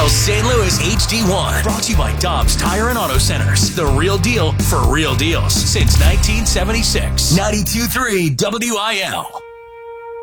St. Louis HD1. Brought to you by Dobbs Tire and Auto Centers. The real deal for real deals since 1976. 92.3 WIL.